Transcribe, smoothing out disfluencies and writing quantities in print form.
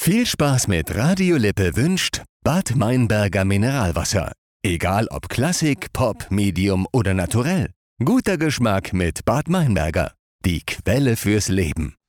Viel Spaß mit Radio Lippe wünscht Bad Meinberger Mineralwasser. Egal ob Klassik, Pop, Medium oder Naturell. Guter Geschmack mit Bad Meinberger. Die Quelle fürs Leben.